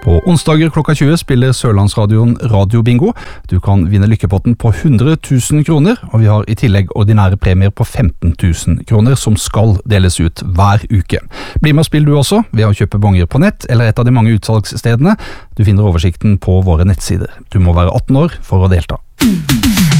På onsdager klokka 20 spiller Sørlandsradioen Radio Bingo. Du kan vinne lykkepotten på 100 000 kroner, og vi har i tillegg ordinære premier på 15 000 kroner som skal deles ut hver uke. Bli med og spill du også, ved å kjøpe bonger på nett eller et av de mange utsalgsstedene. Du finner oversikten på våre nettsider. Du må være 18 år for å delta.